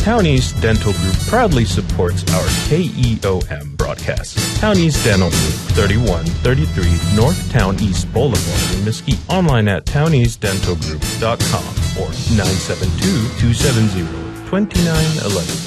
Townie's Dental Group proudly supports our KEOM broadcast. Townie's Dental Group, 3133 North Town East Boulevard in Mesquite. Online at towniesdentalgroup.com or 972-270-2911.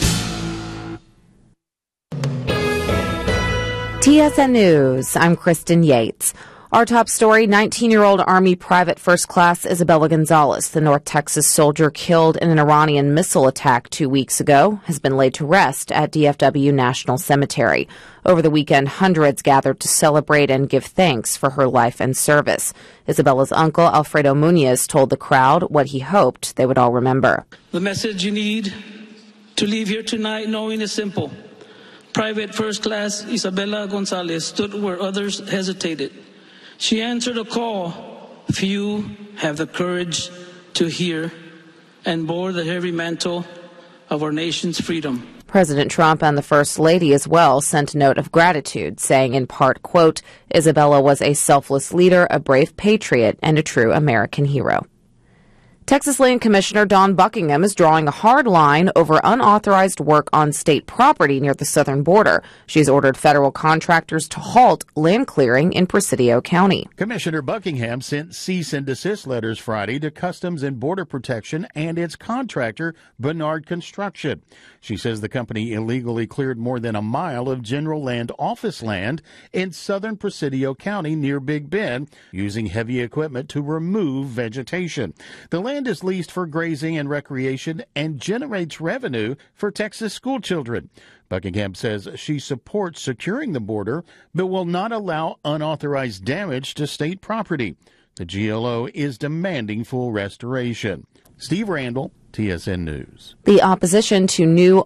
TSN News, I'm Kristen Yates. Our top story, 19-year-old Army Private First Class Isabella Gonzalez, the North Texas soldier killed in an Iranian missile attack 2 weeks ago, has been laid to rest at DFW National Cemetery. Over the weekend, hundreds gathered to celebrate and give thanks for her life and service. Isabella's uncle, Alfredo Munoz, told the crowd what he hoped they would all remember. The message you need to leave here tonight knowing is simple. Private First Class Isabella Gonzalez stood where others hesitated. She answered a call few have the courage to hear and bore the heavy mantle of our nation's freedom. President Trump and the First Lady as well sent a note of gratitude, saying in part, quote, Isabella was a selfless leader, a brave patriot, and a true American hero. Texas Land Commissioner Dawn Buckingham is drawing a hard line over unauthorized work on state property near the southern border. She's ordered federal contractors to halt land clearing in Presidio County. Commissioner Buckingham sent cease and desist letters Friday to Customs and Border Protection and its contractor, Bernard Construction. She says the company illegally cleared more than a mile of general land office land in southern Presidio County near Big Bend, using heavy equipment to remove vegetation. The land is leased for grazing and recreation and generates revenue for Texas school children. Buckingham says she supports securing the border, but will not allow unauthorized damage to state property. The GLO is demanding full restoration. Steve Randall, TSN News. The opposition to new